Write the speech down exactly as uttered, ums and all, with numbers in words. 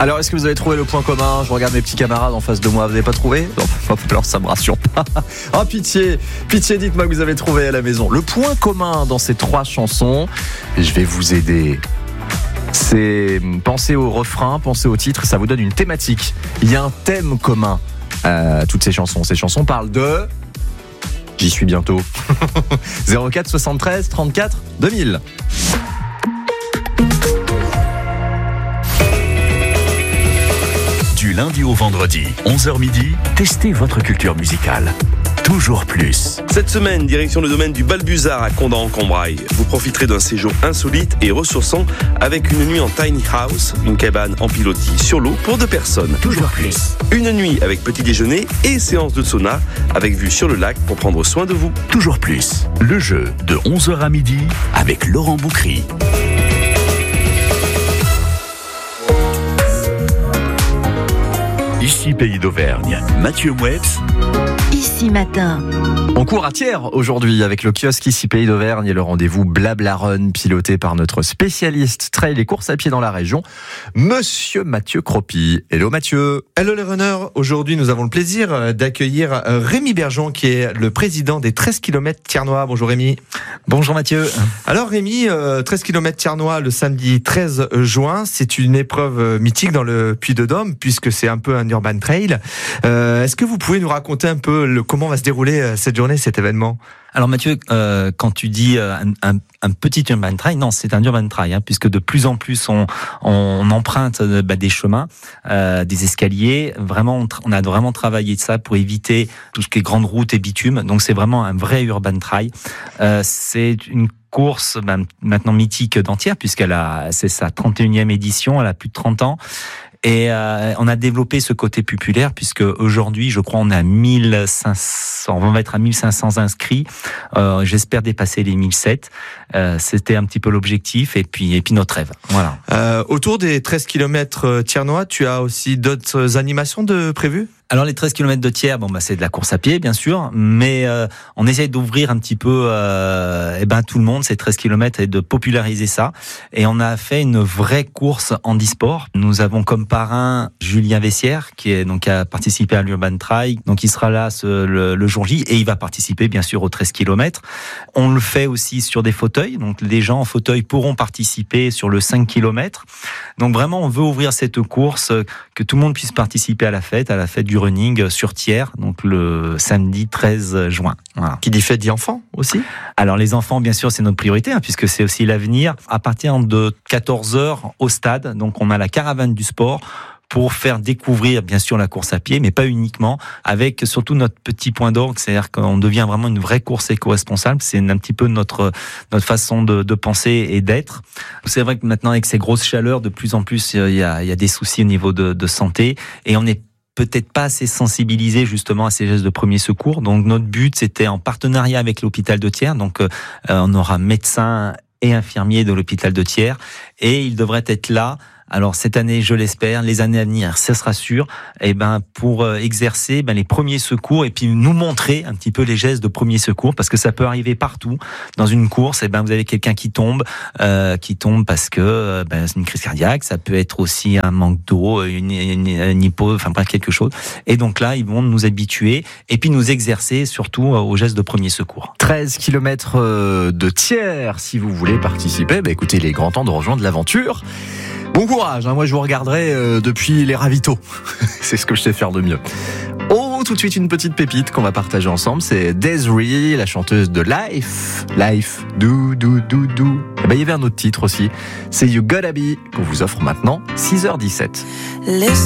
Alors, est-ce que vous avez trouvé le point commun? Je regarde mes petits camarades en face de moi. Vous n'avez pas trouvé? Non, alors ça me rassure pas. Oh, pitié, pitié, dites-moi que vous avez trouvé à la maison. Le point commun dans ces trois chansons, je vais vous aider. C'est penser au refrain, penser au titre, ça vous donne une thématique. Il y a un thème commun à toutes ces chansons. Ces chansons parlent de... J'y suis bientôt. zéro quatre soixante-treize trente-quatre deux mille. Du lundi au vendredi, onze heures midi, testez votre culture musicale. Toujours plus. Cette semaine, direction le domaine du Balbuzard à Condat-en-Combrailles. Vous profiterez d'un séjour insolite et ressourçant avec une nuit en tiny house, une cabane en pilotis sur l'eau pour deux personnes. Toujours plus. Une nuit avec petit déjeuner et séance de sauna avec vue sur le lac pour prendre soin de vous. Toujours plus. Le jeu de onze heures à midi avec Laurent Boucry. Ici Pays d'Auvergne, Mathieu Mouetz. Ici Matin. On court à Thiers aujourd'hui avec le kiosque Ici Pays d'Auvergne et le rendez-vous Blabla Run piloté par notre spécialiste trail et course à pied dans la région, Monsieur Mathieu Croppy. Hello Mathieu. Hello les runners. Aujourd'hui, nous avons le plaisir d'accueillir Rémi Bergeon qui est le président des treize kilomètres Thiernois. Bonjour Rémi. Bonjour Mathieu. Alors Rémi, treize kilomètres Thiernois le samedi treize juin, c'est une épreuve mythique dans le Puy-de-Dôme puisque c'est un peu un urban trail. Euh, est-ce que vous pouvez nous raconter un peu le, comment va se dérouler cette journée, cet événement? Alors Mathieu, euh, quand tu dis un, un, un petit urban trail, non, c'est un urban trail, hein, puisque de plus en plus on, on emprunte bah, des chemins, euh, des escaliers. Vraiment, on, tra- on a vraiment travaillé de ça pour éviter tout ce qui est grandes routes et bitume. Donc c'est vraiment un vrai urban trail. Euh, c'est une course bah, maintenant mythique d'Antière, puisqu'elle a, c'est sa trente et unième édition, elle a plus de trente ans. Et euh, on a développé ce côté populaire puisque aujourd'hui, je crois, on est à mille cinq cents, on va être à mille cinq cents inscrits. Euh, j'espère dépasser les mille sept. Euh, c'était un petit peu l'objectif et puis et puis notre rêve. Voilà. Euh, autour des treize kilomètres Thiernois, tu as aussi d'autres animations de prévues? Alors les treize kilomètres de Thiers, bon bah c'est de la course à pied bien sûr, mais euh, on essaye d'ouvrir un petit peu euh, eh ben tout le monde ces treize kilomètres et de populariser ça. Et on a fait une vraie course handisport. Nous avons comme parrain Julien Vessière qui est donc a participé à l'Urban Trail, donc il sera là ce, le, le jour J et il va participer bien sûr aux treize kilomètres. On le fait aussi sur des fauteuils, donc les gens en fauteuil pourront participer sur le cinq kilomètres. Donc vraiment on veut ouvrir cette course, que tout le monde puisse participer à la fête, à la fête du running sur Thiers, donc le samedi treize juin. Voilà. Qui dit fête dit enfants aussi? Alors les enfants, bien sûr, c'est notre priorité, hein, puisque c'est aussi l'avenir. À partir de quatorze heures au stade, donc on a la caravane du sport pour faire découvrir, bien sûr, la course à pied, mais pas uniquement, avec surtout notre petit point d'orgue, c'est-à-dire qu'on devient vraiment une vraie course éco-responsable. C'est un petit peu notre notre façon de, de penser et d'être. C'est vrai que maintenant, avec ces grosses chaleurs, de plus en plus, il y a, il y a des soucis au niveau de, de santé, et on est peut-être pas assez sensibilisé justement à ces gestes de premier secours. Donc notre but, c'était en partenariat avec l'hôpital de Thiers. Donc euh, on aura médecins et infirmiers de l'hôpital de Thiers, et ils devraient être là. Alors cette année, je l'espère, les années à venir, ça sera sûr, et ben pour euh, exercer ben, les premiers secours et puis nous montrer un petit peu les gestes de premier secours, parce que ça peut arriver partout dans une course. Et ben vous avez quelqu'un qui tombe, euh, qui tombe parce que euh, ben, c'est une crise cardiaque. Ça peut être aussi un manque d'eau, une, une, une hypo, enfin bref quelque chose. Et donc là, ils vont nous habituer et puis nous exercer surtout euh, aux gestes de premier secours. treize kilomètres de Thiers, si vous voulez participer, bah écoutez, il est grand temps de rejoindre l'aventure. Bon courage, hein, moi je vous regarderai euh, depuis les ravitaux. C'est ce que je sais faire de mieux. Oh, tout de suite une petite pépite qu'on va partager ensemble, c'est Desiree, la chanteuse de Life. Life, do, do, do, do. Et ben il y avait un autre titre aussi, c'est You Gotta Be, qu'on vous offre maintenant, six heures dix-sept.